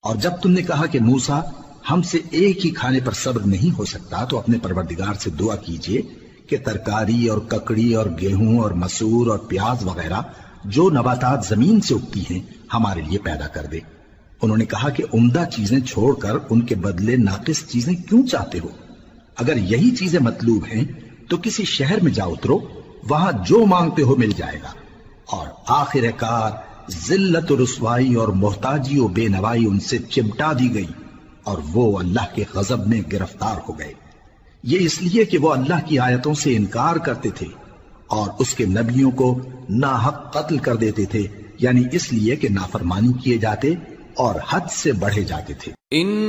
और जब तुमने कहा कि मूसा हमसे एक ही खाने पर सब्र नहीं हो सकता, तो अपने परवरदिगार से दुआ कीजिए कि तरकारी और ककड़ी और गेहूं और मसूर और प्याज वगैरह जो नबातात जमीन से उगती हैं हमारे लिए पैदा कर दे। उन्होंने कहा कि उम्दा चीजें छोड़कर उनके बदले नाकिस चीजें क्यों चाहते हो? अगर यही चीजें मतलूब हैं तो किसी शहर में जा उतरो, वहां जो मांगते हो मिल जाएगा। और आखिरकार जिल्लत और रुसवाई और मोहताजी और बेनवाई उनसे चिमटा दी गई और वो अल्लाह के गजब में गिरफ्तार हो गए। ये इसलिए कि वो अल्लाह की आयतों से इनकार करते थे और उसके नबियों को नाहक कत्ल कर देते थे, यानी इसलिए कि नाफरमानी किए जाते और हद से बढ़े जाते थे।